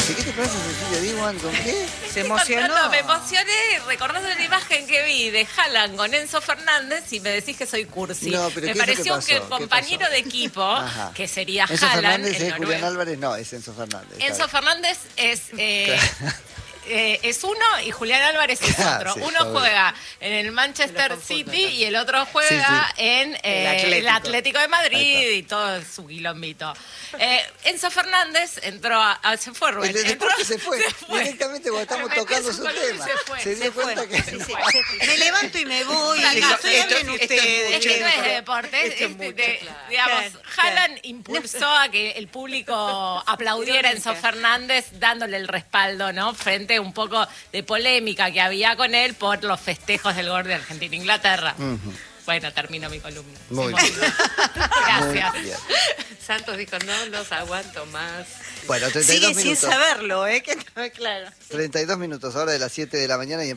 dice, ¿qué te pasa, Cecilia Diwan? ¿Con qué? Se emocionó. Me emocioné recordando una imagen que vi de Haaland con Enzo Fernández y me decís que soy cursi. No, pero me ¿qué es lo que pareció pasó? que el ¿Qué compañero pasó? de equipo, Ajá. que sería Enzo Haaland, Fernández el es Julián noruego. Álvarez, no, es Enzo Fernández. está Enzo bien. Fernández es uno y Julián Álvarez es otro. Sí, Uno está bien. juega en el Manchester City y el otro juega en el Atlético de Madrid y todo su quilombito. Enzo Fernández entró se fue Rubén. Después que se fue, directamente cuando estamos Metió tocando su su columna y tema. se fue. Se dio cuenta que... Me levanto y me voy. Fracaso. Hablen Es ustedes. que no es de deporte, digamos, Haaland impulsó a que el público aplaudiera a Enzo Fernández dándole el respaldo, ¿no? Frente a un poco de polémica que había con él por los festejos del gol de Argentina-Inglaterra. Bueno, termino mi columna. Muy Sí, bien. Gracias. Muy bien. Santos dijo, no los aguanto más. Bueno, 32 Sigue sin minutos. saberlo, que no, claro. 32 minutos, ahora de las 7 de la mañana y